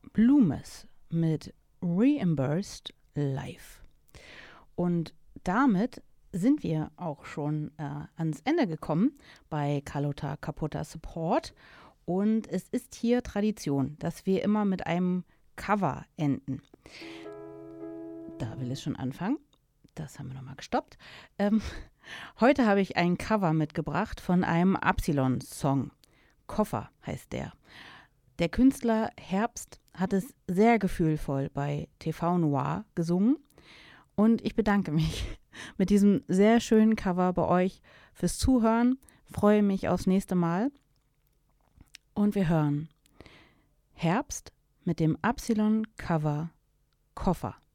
Blumes mit Reimbursed Life. Und damit sind wir auch schon ans Ende gekommen bei Carlotta Capotta Support. Und es ist hier Tradition, dass wir immer mit einem Cover enden. Da will es schon anfangen. Das haben wir nochmal gestoppt. Heute habe ich ein Cover mitgebracht von einem Absilon-Song. Koffer heißt der. Der Künstler Herbst hat es sehr gefühlvoll bei TV Noir gesungen. Und ich bedanke mich mit diesem sehr schönen Cover bei euch fürs Zuhören. Freue mich aufs nächste Mal. Und wir hören Herbst mit dem Absilon-Cover Koffer.